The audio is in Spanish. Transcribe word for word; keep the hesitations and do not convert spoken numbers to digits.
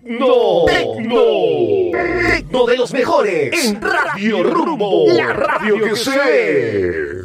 Tecno. Tecno. Tecno de los mejores. En Radio Rumbo. La radio que sé.